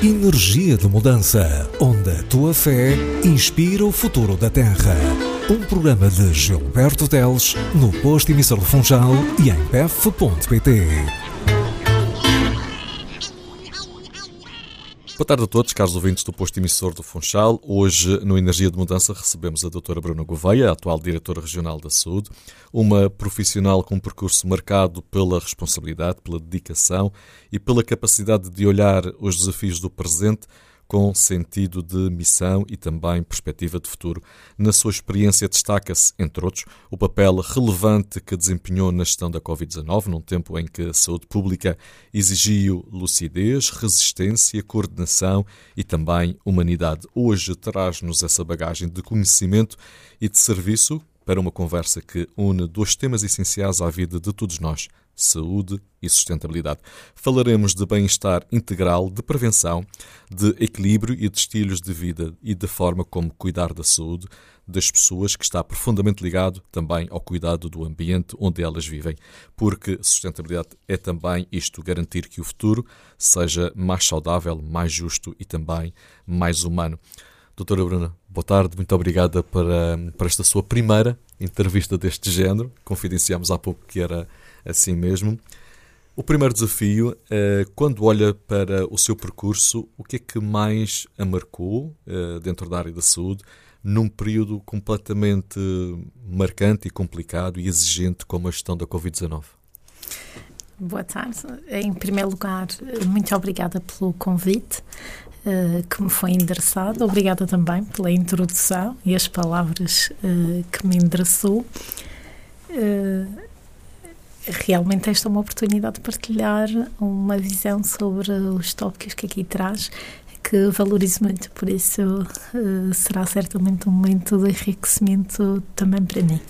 Energia de Mudança, onde a tua fé inspira o futuro da Terra. Um programa de Gilberto Teles, no posto emissor do Funchal e em pef.pt. Boa tarde a todos, caros ouvintes do posto emissor do Funchal. Hoje, no Energia de Mudança, recebemos a doutora Bruna Gouveia, atual diretora regional da Saúde, uma profissional com um percurso marcado pela responsabilidade, pela dedicação e pela capacidade de olhar os desafios do presente com sentido de missão e também perspectiva de futuro. Na sua experiência destaca-se, entre outros, o papel relevante que desempenhou na gestão da Covid-19, num tempo em que a saúde pública exigiu lucidez, resistência, coordenação e também humanidade. Hoje traz-nos essa bagagem de conhecimento e de serviço para uma conversa que une dois temas essenciais à vida de todos nós: saúde e sustentabilidade. Falaremos de bem-estar integral, de prevenção, de equilíbrio e de estilos de vida e da forma como cuidar da saúde das pessoas, que está profundamente ligado também ao cuidado do ambiente onde elas vivem. Porque sustentabilidade é também isto, garantir que o futuro seja mais saudável, mais justo e também mais humano. Doutora Bruna, boa tarde, muito obrigada para esta sua primeira entrevista deste género. Confidenciámos há pouco que era assim mesmo. O primeiro desafio, quando olha para o seu percurso, o que é que mais a marcou dentro da área da saúde, num período completamente marcante e complicado e exigente como a gestão da Covid-19? Boa tarde. Em primeiro lugar, muito obrigada pelo convite que me foi endereçado. Obrigada também pela introdução e as palavras que me endereçou. Realmente esta é uma oportunidade de partilhar uma visão sobre os tópicos que aqui traz, que valorizo muito, por isso será certamente um momento de enriquecimento também para mim.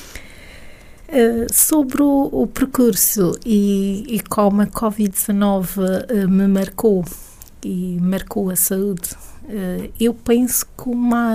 Sobre o percurso e como a Covid-19 me marcou e marcou a saúde, eu penso que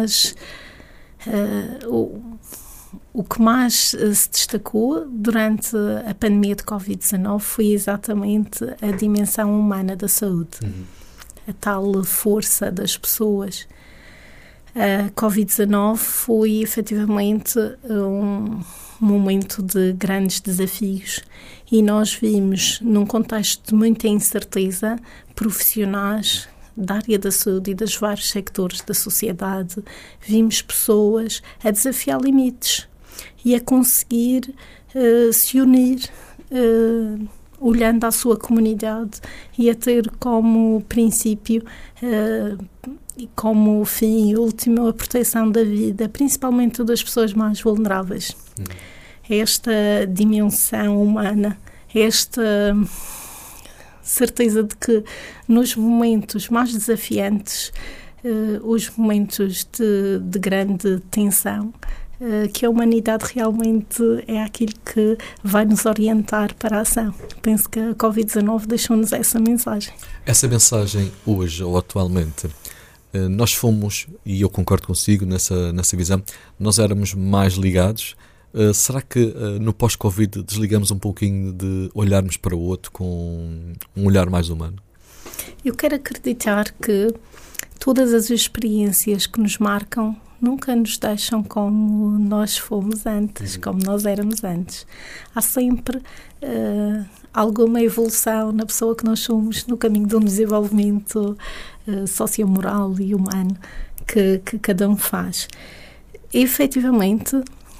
o que mais se destacou durante a pandemia de Covid-19 foi exatamente a dimensão humana da saúde, a tal força das pessoas. A Covid-19 foi efetivamente um momento de grandes desafios e nós vimos, num contexto de muita incerteza, profissionais da área da saúde e dos vários sectores da sociedade, vimos pessoas a desafiar limites e a conseguir se unir, olhando à sua comunidade e a ter como princípio e como fim último a proteção da vida, principalmente das pessoas mais vulneráveis. Esta dimensão humana, esta certeza de que nos momentos mais desafiantes, os momentos de grande tensão, que a humanidade realmente é aquilo que vai nos orientar para a ação. Penso que a Covid-19 deixou-nos essa mensagem. Essa mensagem hoje ou atualmente, nós fomos, e eu concordo consigo nessa visão, nós éramos mais ligados. Será que no pós-Covid desligamos um pouquinho de olharmos para o outro com um olhar mais humano? Eu quero acreditar que todas as experiências que nos marcam nunca nos deixam como nós fomos antes, como nós éramos antes. Há sempre alguma evolução na pessoa que nós somos, no caminho de um desenvolvimento sociomoral e humano que cada um faz. E, efetivamente,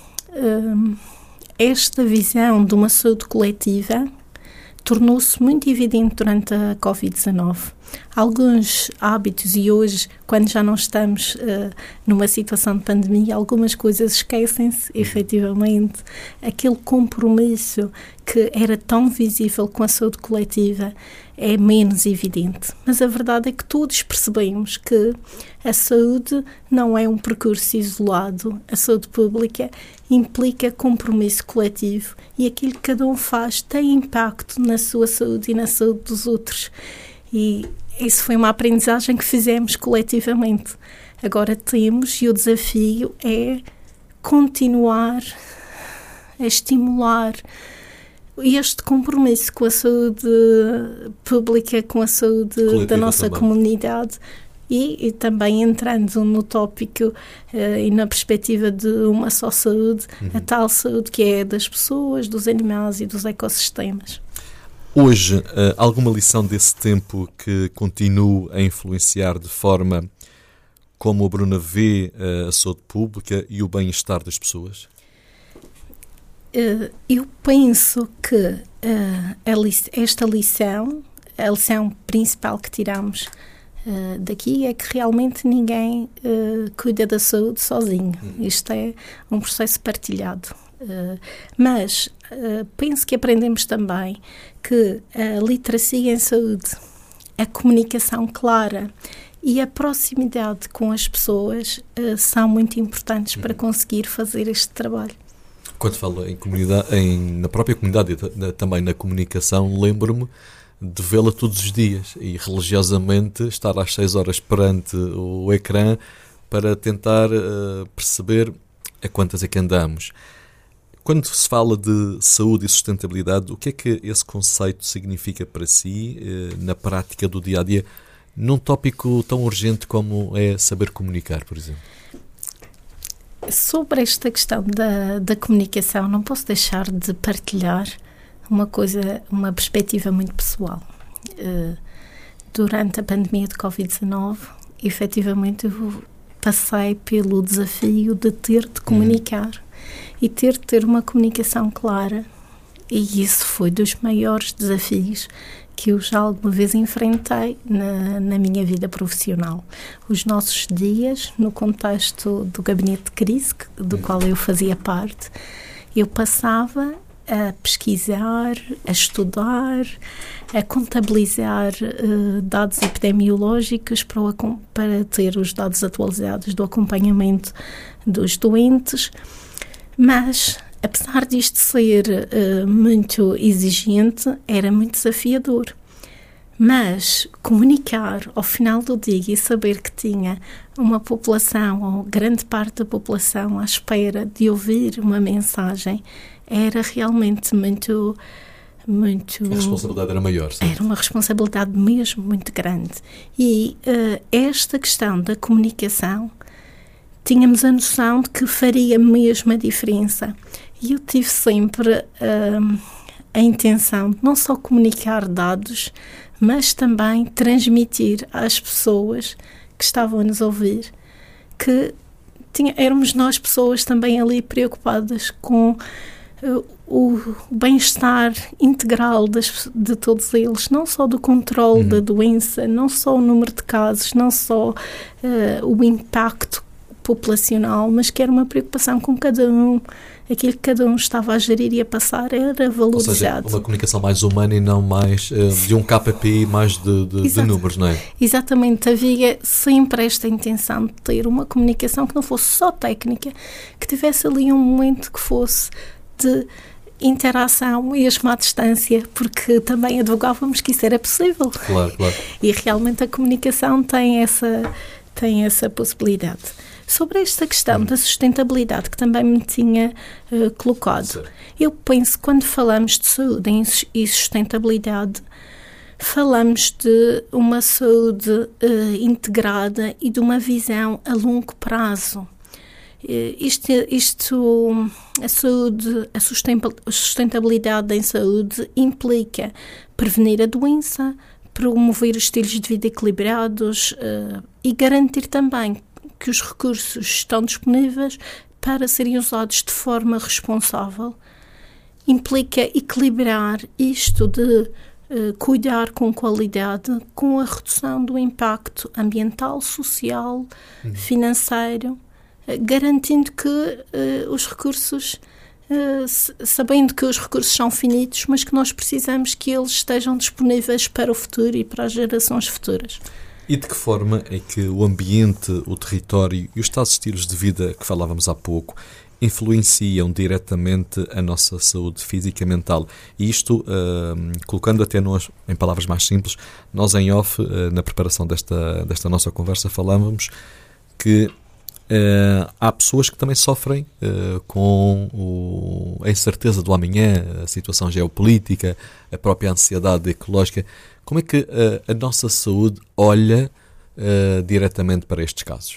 esta visão de uma saúde coletiva tornou-se muito evidente durante a Covid-19. Alguns hábitos, e hoje, quando já não estamos numa situação de pandemia, algumas coisas esquecem-se, efetivamente. Aquele compromisso que era tão visível com a saúde coletiva é menos evidente. Mas a verdade é que todos percebemos que a saúde não é um percurso isolado. A saúde pública implica compromisso coletivo e aquilo que cada um faz tem impacto na sua saúde e na saúde dos outros. E isso foi uma aprendizagem que fizemos coletivamente. Agora temos, e o desafio é continuar a estimular este compromisso com a saúde pública, com a saúde coletiva da nossa também. Comunidade e também entrando no tópico e na perspectiva de uma só saúde, a tal saúde que é das pessoas, dos animais e dos ecossistemas. Hoje, alguma lição desse tempo que continue a influenciar de forma como a Bruna vê a saúde pública e o bem-estar das pessoas? Eu penso que esta lição, a lição principal que tiramos daqui é que realmente ninguém cuida da saúde sozinho. Isto é um processo partilhado. Mas penso que aprendemos também que a literacia em saúde, a comunicação clara e a proximidade com as pessoas são muito importantes para conseguir fazer este trabalho. Quando falo em comunidade, na própria comunidade e também na comunicação, lembro-me de vê-la todos os dias e religiosamente estar às 6 horas perante o ecrã para tentar perceber a quantas é que andamos. Quando se fala de saúde e sustentabilidade, o que é que esse conceito significa para si na prática do dia-a-dia, num tópico tão urgente como é saber comunicar, por exemplo? Sobre esta questão da comunicação, não posso deixar de partilhar uma perspectiva muito pessoal. Durante a pandemia de Covid-19, efetivamente eu passei pelo desafio de ter de comunicar e ter de ter uma comunicação clara, e isso foi dos maiores desafios que eu já alguma vez enfrentei na minha vida profissional. Os nossos dias, no contexto do gabinete de crise, do qual eu fazia parte, eu passava a pesquisar, a estudar, a contabilizar dados epidemiológicos para ter os dados atualizados do acompanhamento dos doentes, mas apesar disto ser muito exigente, era muito desafiador. Mas comunicar ao final do dia e saber que tinha uma população, ou grande parte da população, à espera de ouvir uma mensagem, era realmente muito... A responsabilidade era maior, sim. Era uma responsabilidade mesmo muito grande. E esta questão da comunicação, tínhamos a noção de que faria mesmo a diferença. E eu tive sempre a intenção de não só comunicar dados, mas também transmitir às pessoas que estavam a nos ouvir que éramos nós pessoas também ali preocupadas com o bem-estar integral de todos eles, não só do controle da doença, não só o número de casos, não só o impacto populacional, mas que era uma preocupação com cada um, aquilo que cada um estava a gerir e a passar era valorizado. Ou seja, uma comunicação mais humana e não mais de um KPI, mais de números, não é? Exatamente, havia sempre esta intenção de ter uma comunicação que não fosse só técnica, que tivesse ali um momento que fosse de interação, mesmo à distância, porque também advogávamos que isso era possível. Claro. E realmente a comunicação tem essa possibilidade. Sobre esta questão da sustentabilidade que também me tinha colocado, eu penso que quando falamos de saúde e sustentabilidade, falamos de uma saúde integrada e de uma visão a longo prazo. A sustentabilidade em saúde implica prevenir a doença, promover os estilos de vida equilibrados e garantir também que os recursos estão disponíveis para serem usados de forma responsável. Implica equilibrar isto de cuidar com qualidade com a redução do impacto ambiental, social, financeiro, garantindo que os recursos, sabendo que os recursos são finitos, mas que nós precisamos que eles estejam disponíveis para o futuro e para as gerações futuras. E de que forma é que o ambiente, o território e os tais estilos de vida que falávamos há pouco influenciam diretamente a nossa saúde física e mental? E isto, colocando até nós, em palavras mais simples, nós em off, na preparação desta nossa conversa, falávamos que há pessoas que também sofrem com a incerteza do amanhã, a situação geopolítica, a própria ansiedade ecológica. Como é que a nossa saúde olha diretamente para estes casos?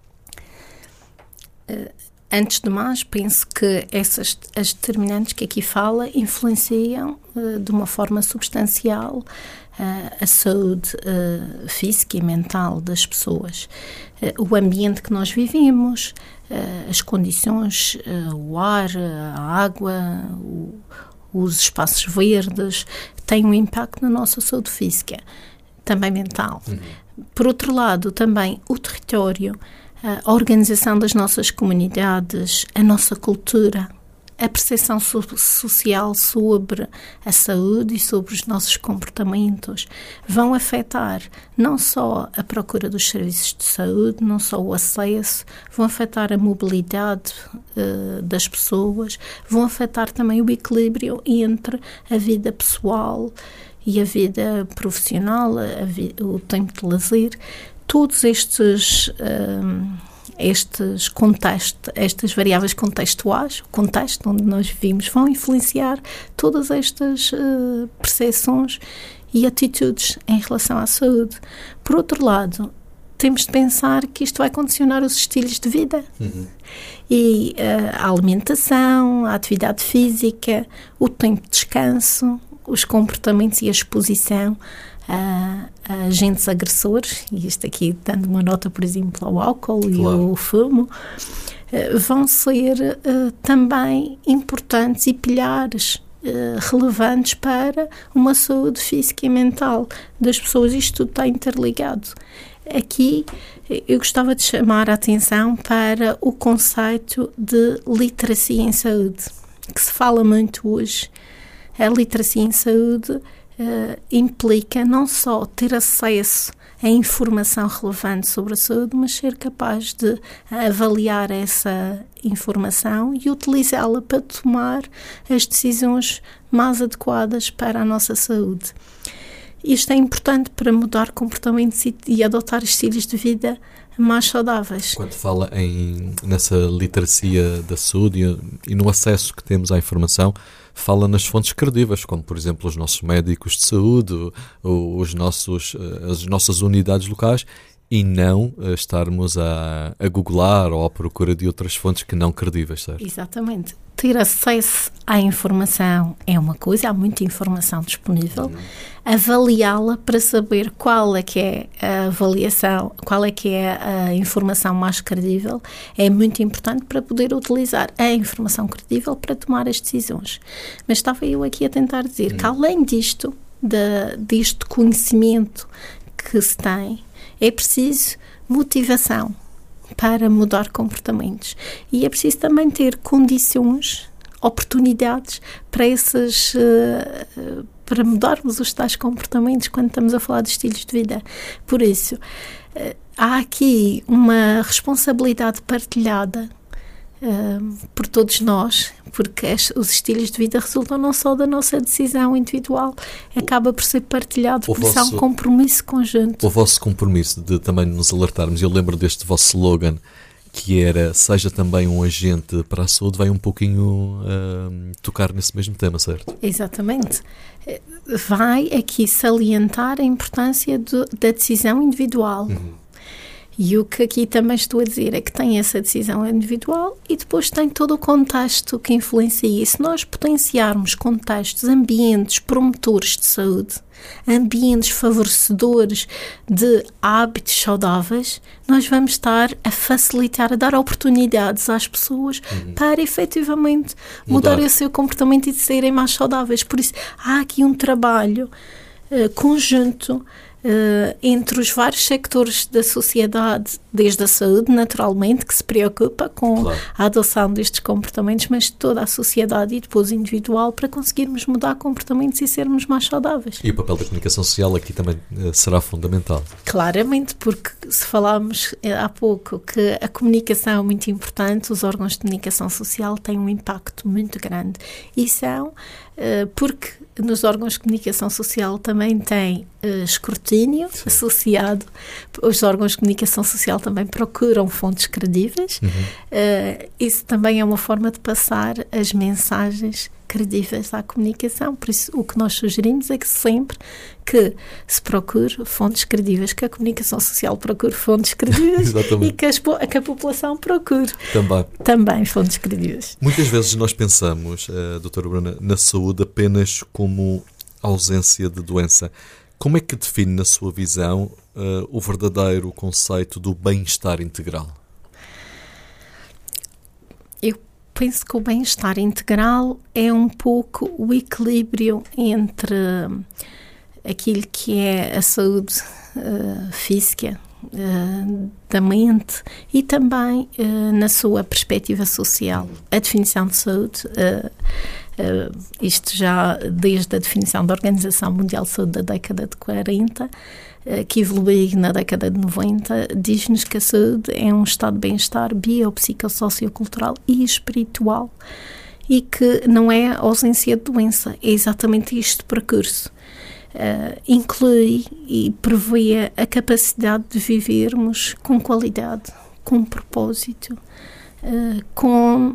Antes de mais, penso que as determinantes que aqui fala influenciam de uma forma substancial a saúde física e mental das pessoas. O ambiente que nós vivemos, as condições, o ar, a água, os espaços verdes, têm um impacto na nossa saúde física, também mental. Por outro lado, também o território, a organização das nossas comunidades, a nossa cultura, a percepção social sobre a saúde e sobre os nossos comportamentos vão afetar não só a procura dos serviços de saúde, não só o acesso, vão afetar a mobilidade das pessoas, vão afetar também o equilíbrio entre a vida pessoal e a vida profissional, o tempo de lazer. Todos estes contextos, estas variáveis contextuais, o contexto onde nós vivemos, vão influenciar todas estas percepções e atitudes em relação à saúde. Por outro lado, temos de pensar que isto vai condicionar os estilos de vida. E a alimentação, a atividade física, o tempo de descanso, os comportamentos e a exposição a agentes agressores, e isto aqui dando uma nota, por exemplo, ao álcool e ao fumo, vão ser também importantes e pilares relevantes para uma saúde física e mental das pessoas. Isto tudo está interligado. Aqui eu gostava de chamar a atenção para o conceito de literacia em saúde, que se fala muito hoje. A literacia em saúde implica não só ter acesso a informação relevante sobre a saúde, mas ser capaz de avaliar essa informação e utilizá-la para tomar as decisões mais adequadas para a nossa saúde. Isto é importante para mudar comportamentos e adotar estilos de vida mais saudáveis. Quando fala nessa literacia da saúde e no acesso que temos à informação, fala nas fontes credíveis, como, por exemplo, os nossos médicos de saúde, as nossas unidades locais, e não estarmos a googlar ou à procura de outras fontes que não credíveis, certo? Exatamente. Ter acesso à informação é uma coisa, há muita informação disponível. Avaliá-la para saber qual é que é a avaliação, qual é que é a informação mais credível, é muito importante para poder utilizar a informação credível para tomar as decisões. Mas estava eu aqui a tentar dizer que, além disto, deste conhecimento que se tem, é preciso motivação para mudar comportamentos. E é preciso também ter condições, oportunidades para mudarmos os tais comportamentos quando estamos a falar de estilos de vida. Por isso, há aqui uma responsabilidade partilhada por todos nós, porque os estilos de vida resultam não só da nossa decisão individual, acaba por ser partilhado, por isso há um compromisso conjunto. O vosso compromisso de também nos alertarmos, eu lembro deste vosso slogan, que era, seja também um agente para a saúde, vai um pouquinho tocar nesse mesmo tema, certo? Exatamente. Vai aqui salientar a importância da decisão individual. E o que aqui também estou a dizer é que tem essa decisão individual e depois tem todo o contexto que influencia. E se nós potenciarmos contextos, ambientes promotores de saúde, ambientes favorecedores de hábitos saudáveis, nós vamos estar a facilitar, a dar oportunidades às pessoas para efetivamente mudarem o seu comportamento e de serem mais saudáveis. Por isso, há aqui um trabalho conjunto entre os vários sectores da sociedade, desde a saúde, naturalmente, que se preocupa com a adoção destes comportamentos, mas toda a sociedade e depois individual, para conseguirmos mudar comportamentos e sermos mais saudáveis. E o papel da comunicação social aqui também será fundamental. Claramente, porque se falámos há pouco que a comunicação é muito importante, os órgãos de comunicação social têm um impacto muito grande e são porque nos órgãos de comunicação social também tem escrutínio associado. Os órgãos de comunicação social também procuram fontes credíveis. Isso também é uma forma de passar as mensagens credíveis à comunicação. Por isso, o que nós sugerimos é que sempre que se procure fontes credíveis, que a comunicação social procure fontes credíveis e que a população procure também fontes credíveis. Muitas vezes nós pensamos, doutora Bruna, na saúde apenas como ausência de doença. Como é que define, na sua visão, o verdadeiro conceito do bem-estar integral? Eu penso que o bem-estar integral é um pouco o equilíbrio entre aquilo que é a saúde física da mente e também na sua perspectiva social. A definição de saúde, isto já desde a definição da Organização Mundial de Saúde da década de 40, que evoluiu na década de 90, diz-nos que a saúde é um estado de bem-estar biopsicossociocultural e espiritual e que não é ausência de doença, é exatamente este percurso. Inclui e prevê a capacidade de vivermos com qualidade, com propósito, com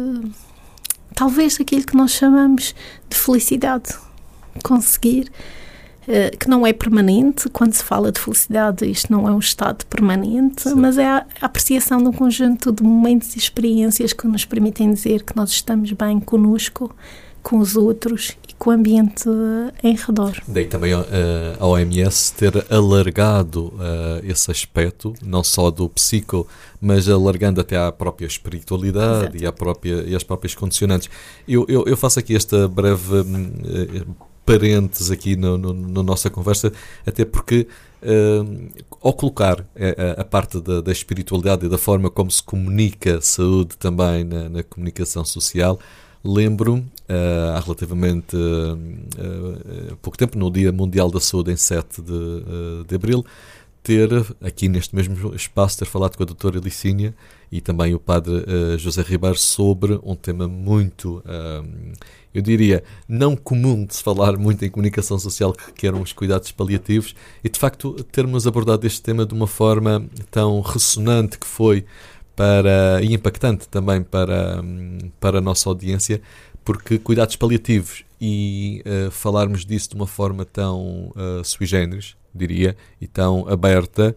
talvez aquilo que nós chamamos de felicidade, conseguir, que não é permanente. Quando se fala de felicidade, isto não é um estado permanente, mas é a apreciação de um conjunto de momentos e experiências que nos permitem dizer que nós estamos bem connosco, com os outros e com o ambiente em redor. Daí também a OMS ter alargado esse aspecto, não só do psico, mas alargando até à própria espiritualidade e às próprias condicionantes. Eu faço aqui esta breve parênteses aqui na nossa conversa, até porque ao colocar a parte da espiritualidade e da forma como se comunica saúde também na comunicação social, lembro-me, há relativamente pouco tempo, no Dia Mundial da Saúde, em 7 de abril, ter, aqui neste mesmo espaço, ter falado com a doutora Licínia e também o padre José Ribeiro sobre um tema muito, eu diria, não comum de se falar muito em comunicação social, que eram os cuidados paliativos, e de facto termos abordado este tema de uma forma tão ressonante que foi e impactante também para a nossa audiência, porque cuidados paliativos e falarmos disso de uma forma tão sui generis, diria, e tão aberta,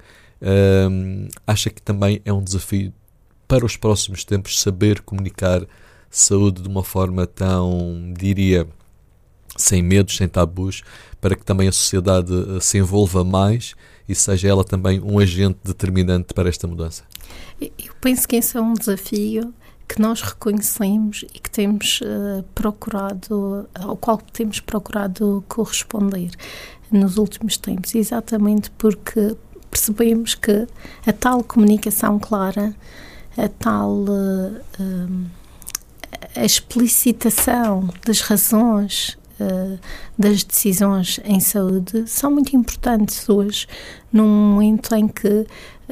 acha que também é um desafio para os próximos tempos saber comunicar saúde de uma forma tão, diria, sem medos, sem tabus, para que também a sociedade se envolva mais e seja ela também um agente determinante para esta mudança? Eu penso que esse é um desafio que nós reconhecemos e que temos ao qual temos procurado corresponder nos últimos tempos, exatamente porque percebemos que a tal comunicação clara, a tal a explicitação das razões das decisões em saúde são muito importantes hoje, num momento em que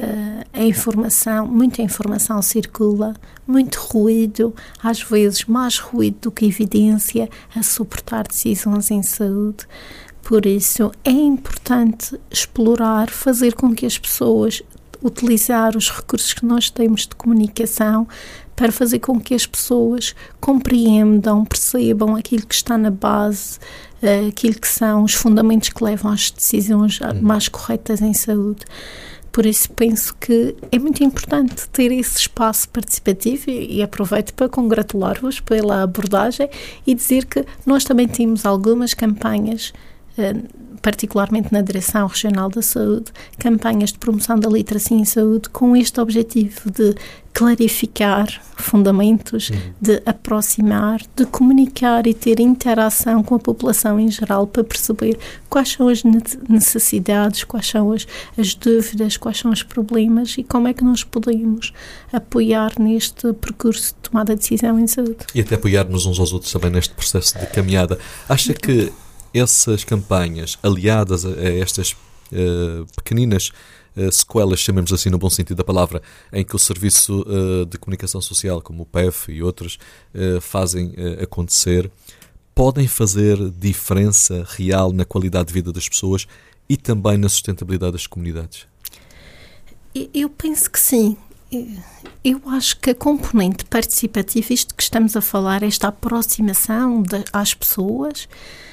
muita informação circula, muito ruído, às vezes mais ruído do que evidência a suportar decisões em saúde. Por isso é importante explorar, fazer com que as pessoas utilizar os recursos que nós temos de comunicação para fazer com que as pessoas compreendam, percebam aquilo que está na base, aquilo que são os fundamentos que levam às decisões mais corretas em saúde. Por isso penso que é muito importante ter esse espaço participativo e aproveito para congratular-vos pela abordagem e dizer que nós também temos algumas campanhas, particularmente na Direção Regional da Saúde, campanhas de promoção da literacia em saúde com este objetivo de clarificar fundamentos, de aproximar, de comunicar e ter interação com a população em geral para perceber quais são as necessidades, quais são as dúvidas, quais são os problemas e como é que nós podemos apoiar neste percurso de tomada de decisão em saúde. E até apoiar-nos uns aos outros também neste processo de caminhada. Acha que essas campanhas, aliadas a estas pequeninas sequelas, chamemos assim no bom sentido da palavra, em que o Serviço de Comunicação Social, como o PEF e outros, fazem acontecer, podem fazer diferença real na qualidade de vida das pessoas e também na sustentabilidade das comunidades? Eu penso que sim. Eu acho que a componente participativa, isto que estamos a falar, esta aproximação às pessoas,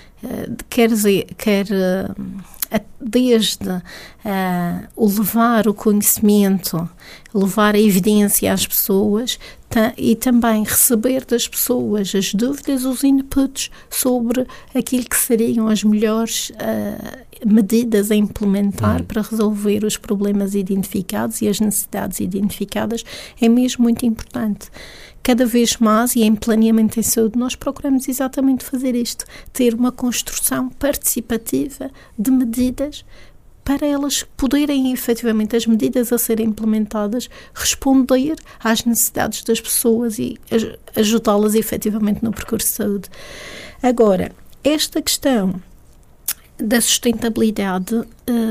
desde o levar o conhecimento, levar a evidência às pessoas e também receber das pessoas as dúvidas, os inputs sobre aquilo que seriam as melhores medidas a implementar para resolver os problemas identificados e as necessidades identificadas, é mesmo muito importante. Cada vez mais, e em planeamento em saúde, nós procuramos exatamente fazer isto, ter uma construção participativa de medidas para elas poderem, efetivamente, as medidas a serem implementadas, responder às necessidades das pessoas e ajudá-las, efetivamente, no percurso de saúde. Agora, esta questão da sustentabilidade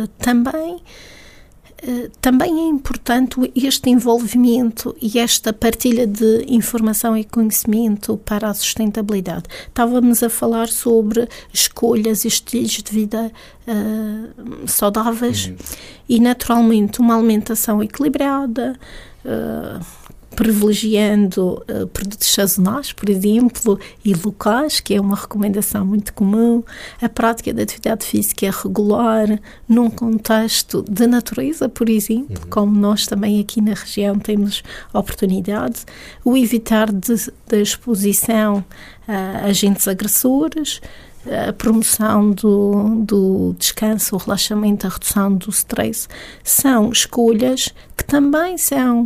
também é importante este envolvimento e esta partilha de informação e conhecimento para a sustentabilidade. Estávamos a falar sobre escolhas e estilos de vida saudáveis e, naturalmente, uma alimentação equilibrada, privilegiando produtos sazonais, por exemplo, e locais, que é uma recomendação muito comum, a prática da atividade física regular, num contexto de natureza, por exemplo, como nós também aqui na região temos oportunidade, o evitar da exposição a agentes agressores, a promoção do descanso, o relaxamento, a redução do stress, são escolhas que também são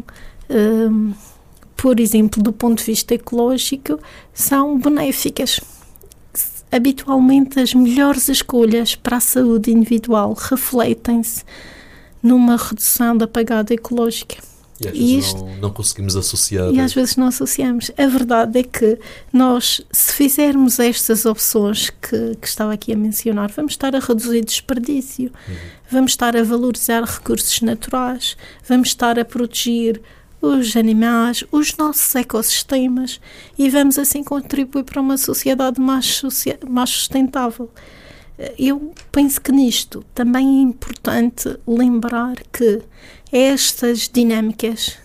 por exemplo, do ponto de vista ecológico, são benéficas. Habitualmente, as melhores escolhas para a saúde individual refletem-se numa redução da pegada ecológica. E às vezes não conseguimos associar. E às vezes não associamos. A verdade é que nós, se fizermos estas opções que estava aqui a mencionar, vamos estar a reduzir desperdício, vamos estar a valorizar recursos naturais, vamos estar a proteger os animais, os nossos ecossistemas e vamos assim contribuir para uma sociedade mais sustentável. Eu penso que nisto também é importante lembrar que estas dinâmicas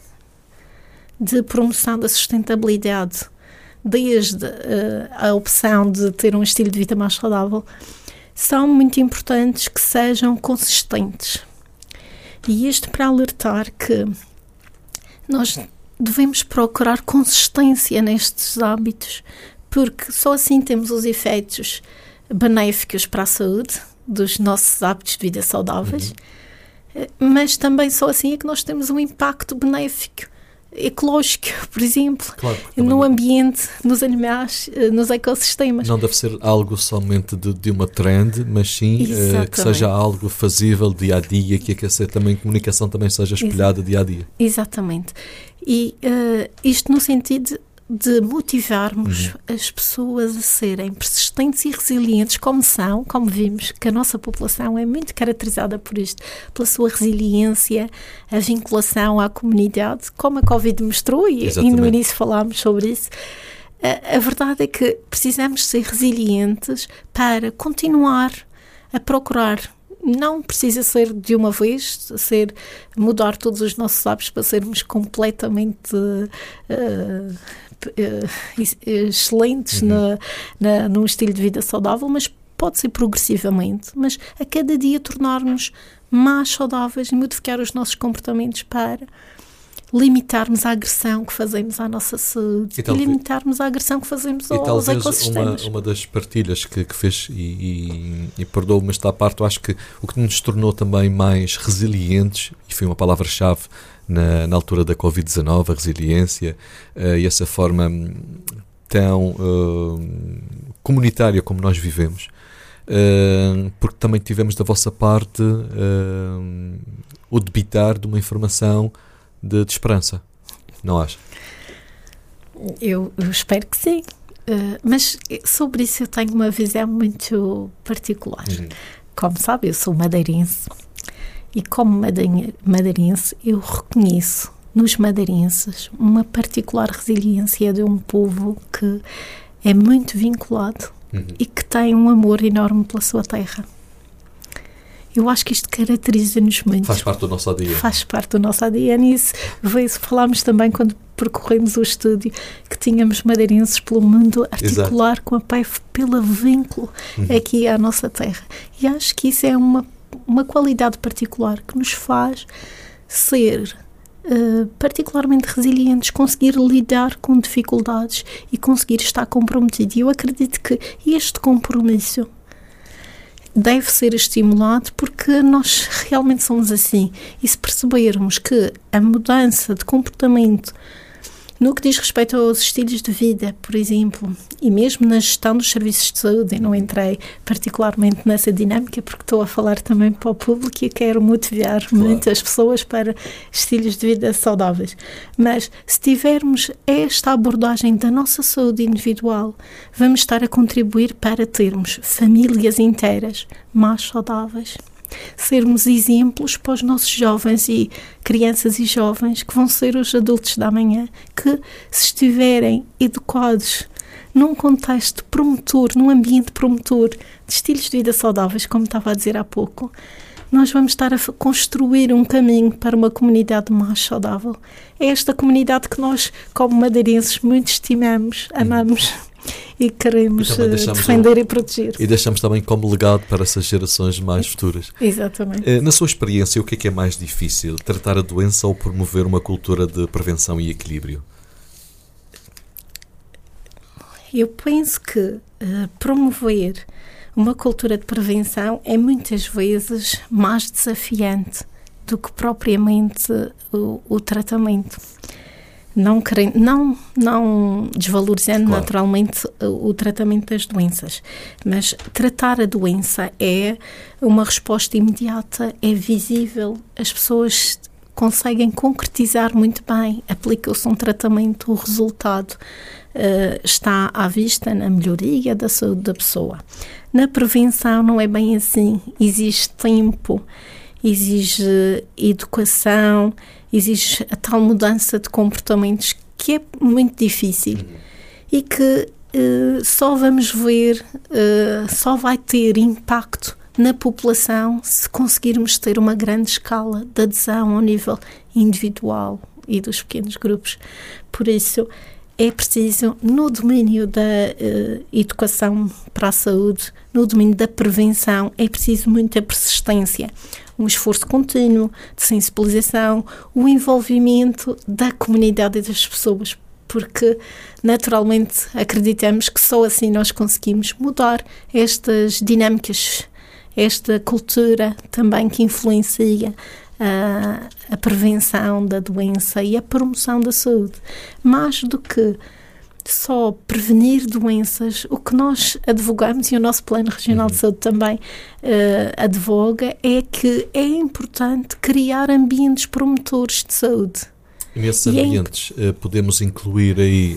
de promoção da sustentabilidade, desde a opção de ter um estilo de vida mais saudável, são muito importantes que sejam consistentes. E isto para alertar que nós devemos procurar consistência nestes hábitos, porque só assim temos os efeitos benéficos para a saúde dos nossos hábitos de vida saudáveis, mas também só assim é que nós temos um impacto benéfico ecológico, por exemplo, claro, no ambiente, nos animais, nos ecossistemas. Não deve ser algo somente de uma trend, mas sim que seja algo fazível dia a dia, que também a comunicação também seja espelhada dia a dia. Exatamente. E isto no sentido de motivarmos as pessoas a serem persistentes e resilientes, como vimos, que a nossa população é muito caracterizada por isto, pela sua resiliência, a vinculação à comunidade, como a Covid mostrou, e no início falámos sobre isso. A verdade é que precisamos ser resilientes para continuar a procurar. Não precisa ser de uma vez, mudar todos os nossos hábitos para sermos completamente excelentes num estilo de vida saudável, mas pode ser progressivamente, mas a cada dia tornar-nos mais saudáveis e modificar os nossos comportamentos para limitarmos a agressão que fazemos à nossa saúde e limitarmos a agressão que fazemos aos ecossistemas. Uma das partilhas que fez, e perdoe-me esta parte, eu acho que o que nos tornou também mais resilientes, e foi uma palavra-chave na altura da Covid-19, a resiliência, e essa forma tão comunitária como nós vivemos, porque também tivemos da vossa parte o debitar de uma informação de esperança, não acha? Eu espero que sim, mas sobre isso eu tenho uma visão muito particular. Como sabe, eu sou madeirense e como madeirense eu reconheço nos madeirenses uma particular resiliência de um povo que é muito vinculado e que têm um amor enorme pela sua terra. Eu acho que isto caracteriza-nos muito. Faz parte do nosso ADN. Faz parte do nosso ADN. E isso falámos também quando percorremos o estúdio, que tínhamos madeirenses pelo mundo articular. Exato. Com a PEF pelo vínculo aqui à nossa terra. E acho que isso é uma qualidade particular que nos faz ser particularmente resilientes, conseguir lidar com dificuldades e conseguir estar comprometido. E eu acredito que este compromisso deve ser estimulado, porque nós realmente somos assim. E se percebermos que a mudança de comportamento no que diz respeito aos estilos de vida, por exemplo, e mesmo na gestão dos serviços de saúde, eu não entrei particularmente nessa dinâmica porque estou a falar também para o público e quero motivar muitas pessoas para estilos de vida saudáveis. Mas se tivermos esta abordagem da nossa saúde individual, vamos estar a contribuir para termos famílias inteiras mais saudáveis. Sermos exemplos para os nossos jovens e crianças e jovens que vão ser os adultos da manhã, que se estiverem educados num contexto promotor, num ambiente promotor de estilos de vida saudáveis, como estava a dizer há pouco, nós vamos estar a construir um caminho para uma comunidade mais saudável. É esta comunidade que nós, como madeirenses, muito estimamos, amamos e queremos defender e proteger. E deixamos também como legado para essas gerações mais futuras. Exatamente. Na sua experiência, o que é mais difícil? Tratar a doença ou promover uma cultura de prevenção e equilíbrio? Eu penso que promover uma cultura de prevenção é muitas vezes mais desafiante do que propriamente o tratamento. Não desvalorizando, claro, naturalmente o tratamento das doenças, mas tratar a doença é uma resposta imediata, é visível, as pessoas conseguem concretizar muito bem, aplica-se um tratamento, o resultado está à vista na melhoria da saúde da pessoa. Na prevenção não é bem assim, exige tempo, exige educação, exige a tal mudança de comportamentos que é muito difícil e que só vamos ver, só vai ter impacto na população se conseguirmos ter uma grande escala de adesão ao nível individual e dos pequenos grupos. Por isso, é preciso, no domínio da educação para a saúde, no domínio da prevenção, é preciso muita persistência, um esforço contínuo de sensibilização, o envolvimento da comunidade e das pessoas, porque naturalmente acreditamos que só assim nós conseguimos mudar estas dinâmicas, esta cultura também que influencia a prevenção da doença e a promoção da saúde. Mais do que só prevenir doenças, o que nós advogamos, e o nosso Plano Regional de Saúde também advoga, é que é importante criar ambientes promotores de saúde. E nesses ambientes podemos incluir aí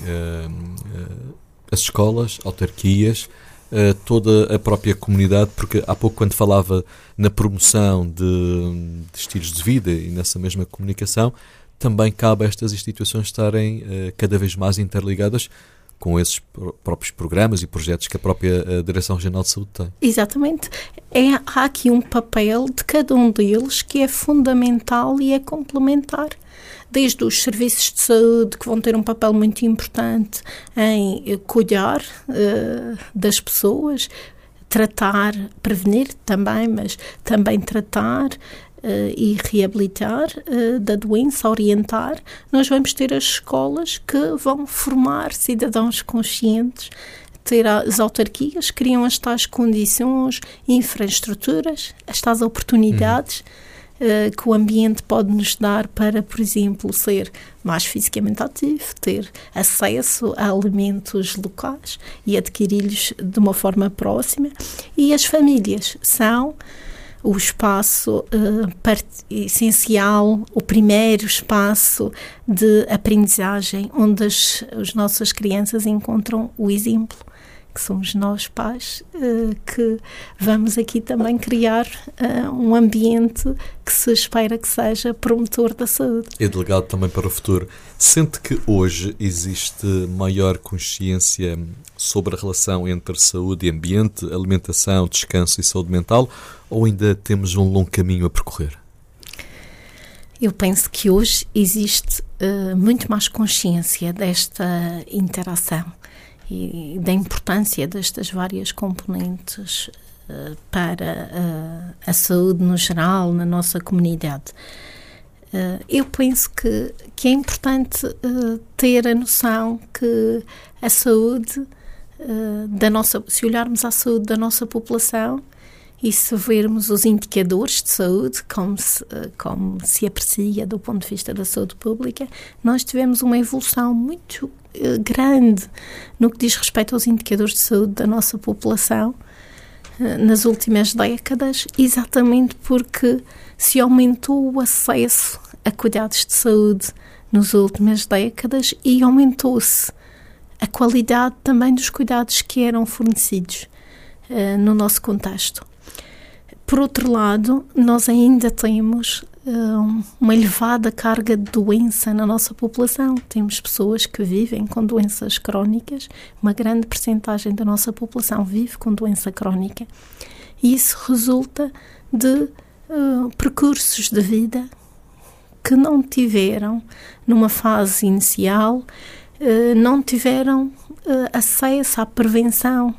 as escolas, autarquias, toda a própria comunidade, porque há pouco, quando falava na promoção de estilos de vida e nessa mesma comunicação, também cabe a estas instituições estarem cada vez mais interligadas com esses próprios programas e projetos que a própria Direção Regional de Saúde tem. Exatamente. Há aqui um papel de cada um deles que é fundamental e é complementar. Desde os serviços de saúde, que vão ter um papel muito importante em cuidar das pessoas, tratar, prevenir também, mas também tratar e reabilitar da doença, orientar. Nós vamos ter as escolas que vão formar cidadãos conscientes, ter as autarquias, criam as tais condições, infraestruturas, as tais oportunidades que o ambiente pode nos dar para, por exemplo, ser mais fisicamente ativo, ter acesso a alimentos locais e adquiri-los de uma forma próxima. E as famílias são o espaço essencial, o primeiro espaço de aprendizagem, onde as nossas crianças encontram o exemplo que somos nós pais, que vamos aqui também criar um ambiente que se espera que seja promotor da saúde. E delegado também para o futuro. Sente que hoje existe maior consciência sobre a relação entre saúde e ambiente, alimentação, descanso e saúde mental, ou ainda temos um longo caminho a percorrer? Eu penso que hoje existe muito mais consciência desta interação e da importância destas várias componentes para a saúde no geral, na nossa comunidade. Eu penso que é importante ter a noção que a saúde se olharmos à saúde da nossa população e se vermos os indicadores de saúde, como se aprecia do ponto de vista da saúde pública, nós tivemos uma evolução muito grande no que diz respeito aos indicadores de saúde da nossa população nas últimas décadas, exatamente porque se aumentou o acesso a cuidados de saúde nas últimas décadas e aumentou-se a qualidade também dos cuidados que eram fornecidos no nosso contexto. Por outro lado, nós ainda temos uma elevada carga de doença na nossa população. Temos pessoas que vivem com doenças crónicas, uma grande percentagem da nossa população vive com doença crónica, e isso resulta de percursos de vida que não tiveram, numa fase inicial, não tiveram acesso à prevenção,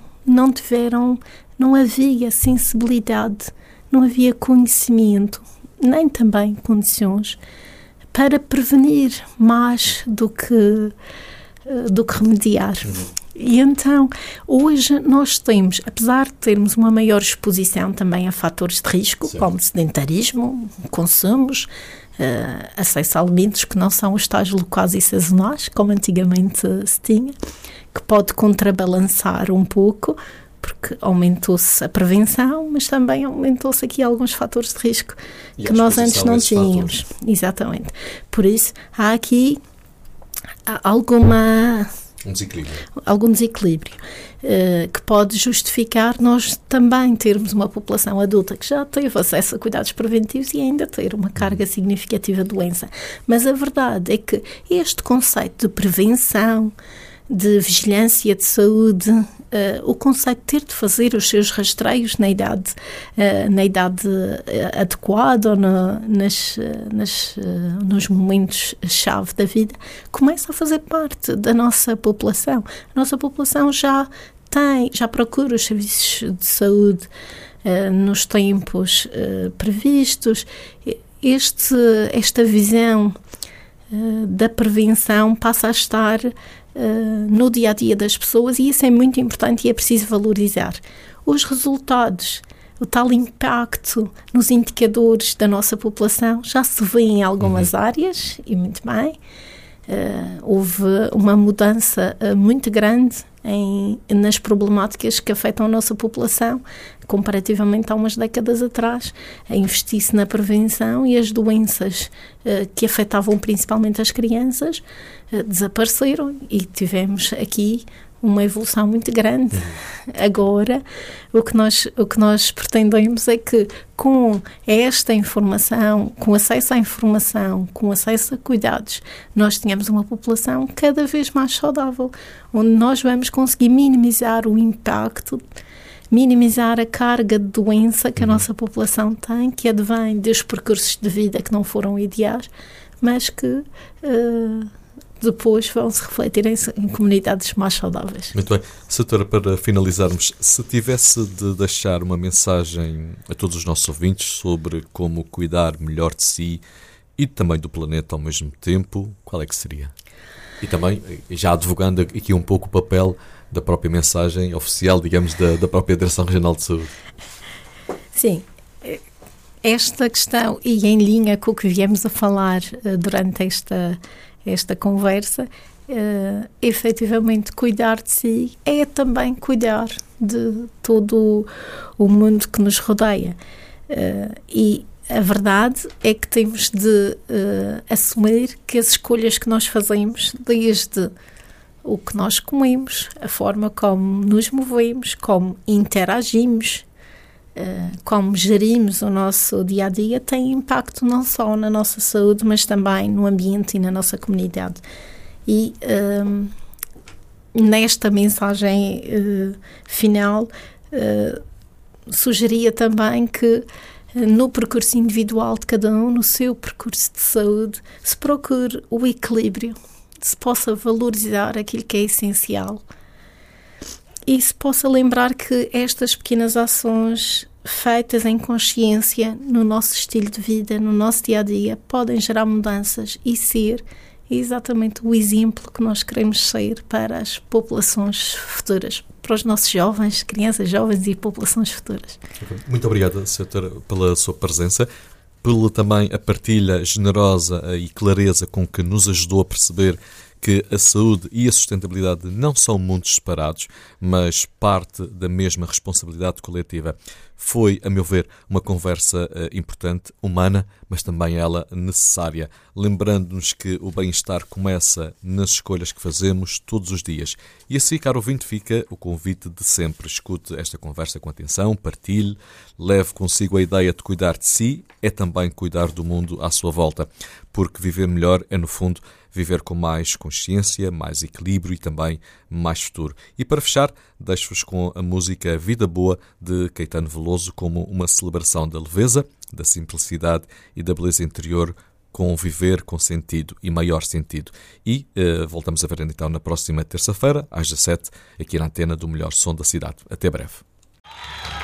não havia sensibilidade, não havia conhecimento, nem também condições para prevenir mais do que remediar. E então, hoje nós temos, apesar de termos uma maior exposição também a fatores de risco, Sim, como sedentarismo, consumos, acesso a alimentos que não são os tais locais e sazonais, como antigamente se tinha, que pode contrabalançar um pouco, porque aumentou-se a prevenção, mas também aumentou-se aqui alguns fatores de risco que nós antes não tínhamos. Fatores. Exatamente. Por isso, há aqui algum desequilíbrio que pode justificar nós também termos uma população adulta que já teve acesso a cuidados preventivos e ainda ter uma carga significativa de doença. Mas a verdade é que este conceito de prevenção, de vigilância de saúde, o conceito de ter de fazer os seus rastreios na idade adequada ou nos momentos-chave da vida, começa a fazer parte da nossa população. A nossa população já procura os serviços de saúde nos tempos previstos. Esta visão da prevenção passa a estar no dia-a-dia das pessoas, e isso é muito importante e é preciso valorizar. Os resultados, o tal impacto nos indicadores da nossa população já se vê em algumas áreas, e muito bem. Houve uma mudança muito grande nas problemáticas que afetam a nossa população, comparativamente a umas décadas atrás. Investir-se na prevenção, e as doenças que afetavam principalmente as crianças desapareceram, e tivemos aqui uma evolução muito grande. Agora, o que nós pretendemos é que, com esta informação, com acesso à informação, com acesso a cuidados, nós tenhamos uma população cada vez mais saudável, onde nós vamos conseguir minimizar o impacto, minimizar a carga de doença que a nossa população tem, que advém dos percursos de vida que não foram ideais, mas que depois vão se refletir em comunidades mais saudáveis. Muito bem. Doutora, para finalizarmos, se tivesse de deixar uma mensagem a todos os nossos ouvintes sobre como cuidar melhor de si e também do planeta ao mesmo tempo, qual é que seria? E também, já advogando aqui um pouco o papel da própria mensagem oficial, digamos, da própria Direção Regional de Saúde. Sim. Esta questão, e em linha com o que viemos a falar durante esta conversa, efetivamente cuidar de si é também cuidar de todo o mundo que nos rodeia. E a verdade é que temos de assumir que as escolhas que nós fazemos, desde o que nós comemos, a forma como nos movemos, como interagimos, como gerimos o nosso dia-a-dia, tem impacto não só na nossa saúde, mas também no ambiente e na nossa comunidade. E nesta mensagem final, sugeria também que no percurso individual de cada um, no seu percurso de saúde, se procure o equilíbrio, se possa valorizar aquilo que é essencial e se possa lembrar que estas pequenas ações feitas em consciência no nosso estilo de vida, no nosso dia-a-dia, podem gerar mudanças e ser exatamente o exemplo que nós queremos ser para as populações futuras, para os nossos jovens, crianças, jovens e populações futuras. Muito obrigada, Sra. Doutora, pela sua presença, pela também a partilha generosa e clareza com que nos ajudou a perceber que a saúde e a sustentabilidade não são mundos separados, mas parte da mesma responsabilidade coletiva. Foi, a meu ver, uma conversa importante, humana, mas também ela necessária, lembrando-nos que o bem-estar começa nas escolhas que fazemos todos os dias. E assim, caro ouvinte, fica o convite de sempre. Escute esta conversa com atenção, partilhe, leve consigo a ideia de cuidar de si, é também cuidar do mundo à sua volta, porque viver melhor é, no fundo, viver com mais consciência, mais equilíbrio e também mais futuro. E para fechar, deixo-vos com a música Vida Boa de Caetano Veloso como uma celebração da leveza, da simplicidade e da beleza interior, com viver com sentido e maior sentido. E voltamos a ver então na próxima terça-feira, às 17, aqui na antena do Melhor Som da Cidade. Até breve.